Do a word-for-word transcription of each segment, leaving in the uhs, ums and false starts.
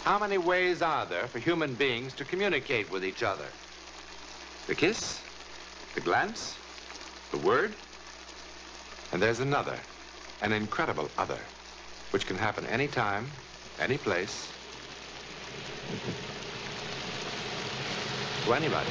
How many ways are there for human beings to communicate with each other? The kiss, the glance, the word, and there's another, an incredible other, which can happen anytime, any place, to anybody.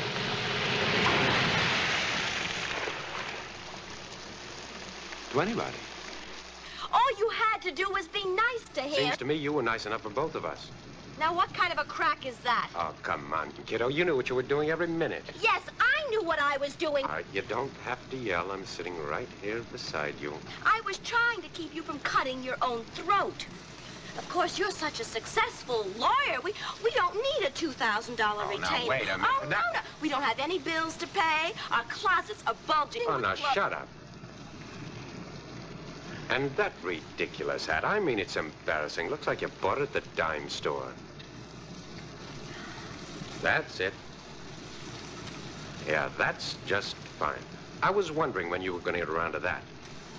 To anybody. All you had to do was be nice to him. Seems to me you were nice enough for both of us. Now, what kind of a crack is that? Oh, come on, kiddo. You knew what you were doing every minute. Yes, I knew what I was doing. Uh, you don't have to yell. I'm sitting right here beside you. I was trying to keep you from cutting your own throat. Of course, you're such a successful lawyer. We we don't need a two thousand dollar Oh, retainer. now, wait a minute. Oh, no, That- no. We don't have any bills to pay. Our closets are bulging. Oh, with now, clo- shut up. And that ridiculous hat. I mean, it's embarrassing. Looks like you bought it at the dime store. That's it. Yeah, that's just fine. I was wondering when you were going to get around to that.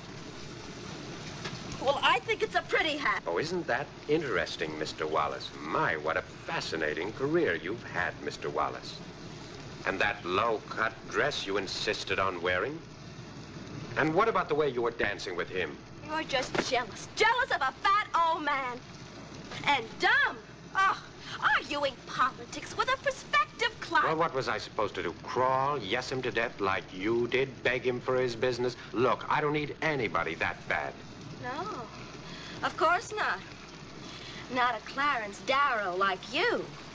Well, I think it's a pretty hat. Oh, isn't that interesting, Mister Wallace? My, what a fascinating career you've had, Mister Wallace. And that low-cut dress you insisted on wearing? And what about the way you were dancing with him? You're just jealous. Jealous of a fat old man. And dumb. Oh, arguing politics with a prospective client. Well, what was I supposed to do? Crawl, yes him to death like you did? Beg him for his business? Look, I don't need anybody that bad. No, of course not. Not a Clarence Darrow like you.